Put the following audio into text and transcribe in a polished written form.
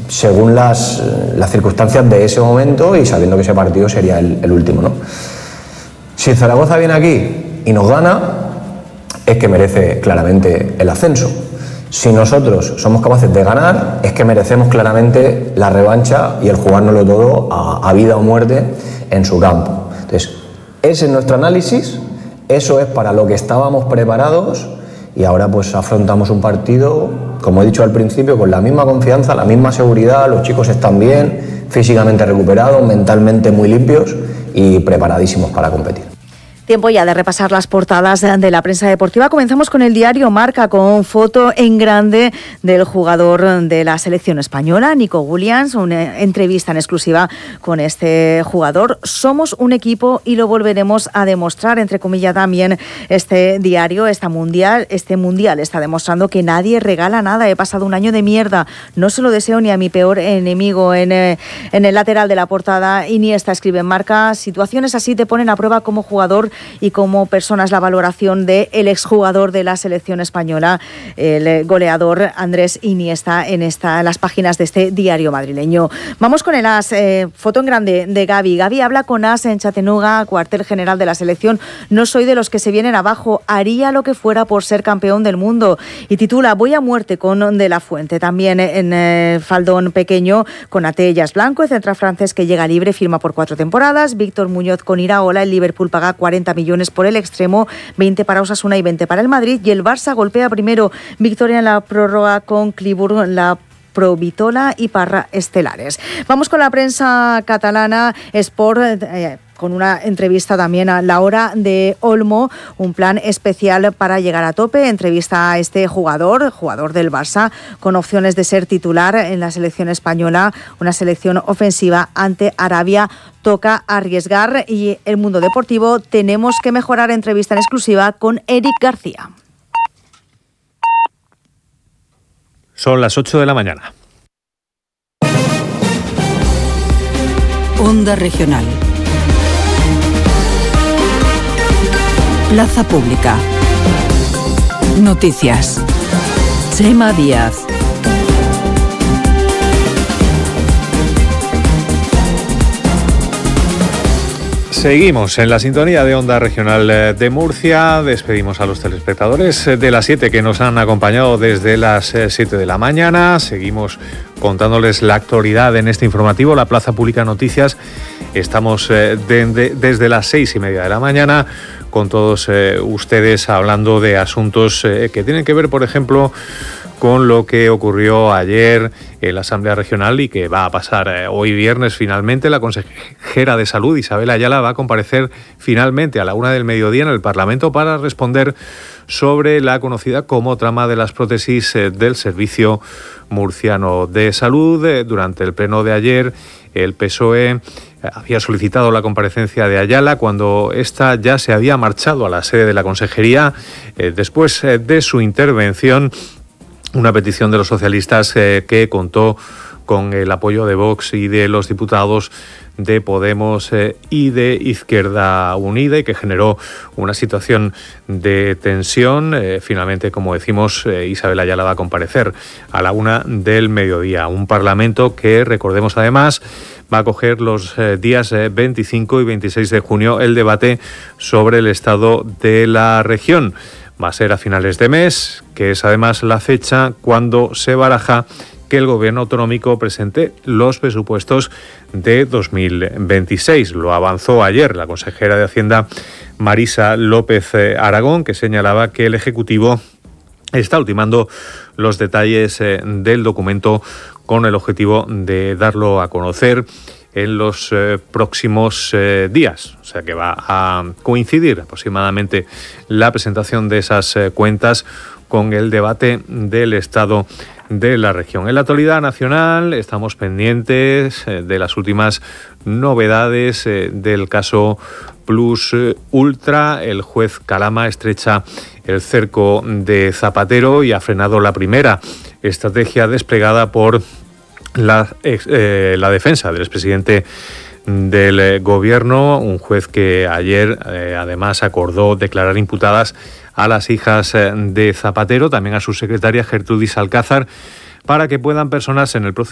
según las circunstancias de ese momento y sabiendo que ese partido sería el último, ¿no? Si el Zaragoza viene aquí y nos gana, es que merece claramente el ascenso. Si nosotros somos capaces de ganar, es que merecemos claramente la revancha y el jugárnoslo todo a vida o muerte en su campo. Entonces, ese es nuestro análisis, eso es para lo que estábamos preparados y ahora pues afrontamos un partido, como he dicho al principio, con la misma confianza, la misma seguridad, los chicos están bien, físicamente recuperados, mentalmente muy limpios y preparadísimos para competir. Tiempo ya de repasar las portadas de la prensa deportiva. Comenzamos con el diario Marca, con foto en grande del jugador de la selección española, Nico Williams, una entrevista en exclusiva con este jugador. Somos un equipo y lo volveremos a demostrar, entre comillas también este diario, este mundial está demostrando que nadie regala nada. He pasado un año de mierda, no se lo deseo ni a mi peor enemigo. En el lateral de la portada, Iniesta escribe en Marca: situaciones así te ponen a prueba como jugador y como personas. La valoración del exjugador de la selección española, el goleador Andrés Iniesta, en las páginas de este diario madrileño. Vamos con el AS, foto en grande de Gavi. Gavi habla con AS en Chattanooga, cuartel general de la selección. No soy de los que se vienen abajo, haría lo que fuera por ser campeón del mundo. Y titula: voy a muerte con De La Fuente. También en faldón pequeño, con Atellas Blanco, el central francés que llega libre, firma por 4 temporadas. Víctor Muñoz con Iraola, el Liverpool paga 40 millones por el extremo, 20 para Osasuna y 20 para el Madrid, y el Barça golpea primero. Victoria en la prórroga con Cliburg, la Provitola y Parra estelares. Vamos con la prensa catalana. Sport, con una entrevista también a la hora de Olmo, un plan especial para llegar a tope. Entrevista a este jugador del Barça, con opciones de ser titular en la selección española, una selección ofensiva ante Arabia. Toca arriesgar. Y El Mundo Deportivo, tenemos que mejorar. Entrevista en exclusiva con Eric García. Son las 8 de la mañana. Onda Regional. Plaza Pública. Noticias. Chema Díaz. Seguimos en la sintonía de Onda Regional de Murcia. Despedimos a los telespectadores de las 7 que nos han acompañado desde las 7 de la mañana. Seguimos contándoles la actualidad en este informativo, la Plaza Pública Noticias. Estamos desde las 6:30 de la mañana con todos ustedes hablando de asuntos que tienen que ver, por ejemplo, con lo que ocurrió ayer en la Asamblea Regional y que va a pasar hoy viernes finalmente. La consejera de Salud, Isabel Ayala, va a comparecer finalmente a la 1 del mediodía en el Parlamento para responder sobre la conocida como trama de las prótesis del Servicio Murciano de Salud. Durante el pleno de ayer, el PSOE había solicitado la comparecencia de Ayala cuando ésta ya se había marchado a la sede de la consejería. Después de su intervención, una petición de los socialistas que contó con el apoyo de Vox y de los diputados de Podemos y de Izquierda Unida, y que generó una situación de tensión. Finalmente, como decimos, Isabel Ayala va a comparecer a la 1 del mediodía. Un Parlamento que, recordemos además, va a acoger los días 25 y 26 de junio el debate sobre el estado de la región. Va a ser a finales de mes, que es además la fecha cuando se baraja que el Gobierno autonómico presente los presupuestos de 2026. Lo avanzó ayer la consejera de Hacienda, Marisa López Aragón, que señalaba que el Ejecutivo está ultimando los detalles del documento con el objetivo de darlo a conocer en los próximos días. O sea que va a coincidir aproximadamente la presentación de esas cuentas con el debate del estado de la región. En la actualidad nacional estamos pendientes de las últimas novedades del caso Plus Ultra. El juez Calama estrecha el cerco de Zapatero y ha frenado la primera estrategia desplegada por la defensa del expresidente del Gobierno, un juez que ayer además acordó declarar imputadas a las hijas de Zapatero, también a su secretaria Gertrudis Alcázar, para que puedan personarse en el proceso